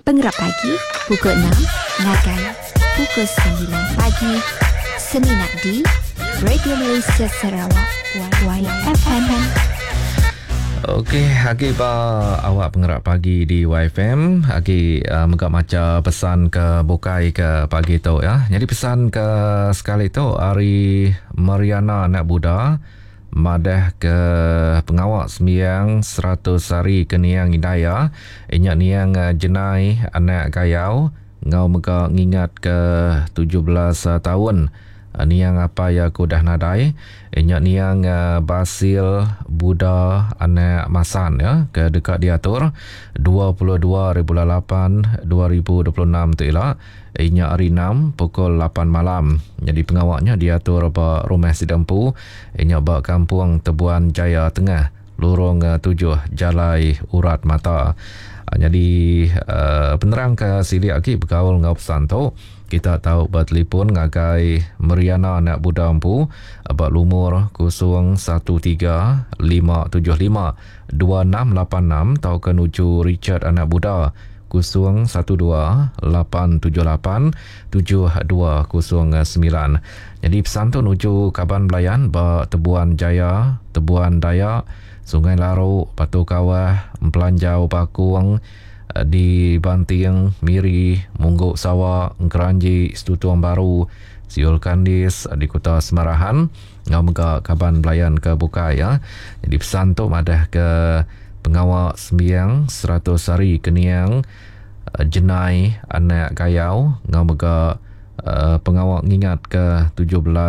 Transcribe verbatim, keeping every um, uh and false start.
Penggerak pagi, pukul enam, Ngagai, pukul sembilan pagi, Seminat di Radio Malaysia Sarawak, Y F M. Okey, Hagi ba awak penggerak pagi di Y F M. Hagi uh, megak maca pesan ke bukai ke pagi tu ya. Jadi pesan ke sekali tu hari Mariana anak Buddha madah ke pengawak sembiang seratus hari keniang hidayah inyak niang uh, jenai anak kayau ngau mega ngingat ke tujuh belas uh, tahun uh, niang apa ya ku dah nadai inyak niang uh, Basil Buddha anak Masan ya ke dekat diatur dua puluh dua bulan lapan dua ribu dua puluh enam tu ialah inyak hari enam pukul lapan malam. Jadi pengawaknya diatur ba rumah sidampu inyak ba kampung Tebuan Jaya Tengah lorong tujuh Jalai Urat Mata. Jadi uh, penerang ke sili lagi bergaul ngau pesan tu kita tahu bertelefon ngagai Mariana anak Buddha Ampu abak lumur kosong satu tiga lima tujuh lima dua enam lapan enam tau ke nuju Richard anak Buddha kosong satu dua lapan tujuh lapan tujuh dua kosong sembilan. Jadi pesan tu nuju Kaban Belayan ba Tebuan Jaya, Tebuan Dayak, Sungai Laruk, Batu Kawah, Empelanjau Bakung, di Banting, Miri, Mungguk Sawak, Keranji, Setutuan Baru, Siul Kandis di Kota Semarahan, ngau mega Kaban Belayan ke bukai ya. Jadi pesan tu madah ke pengawak sembiang seratus hari keniang jenai anak kayau ngau mega uh, pengawak ngingat ke tujuh belas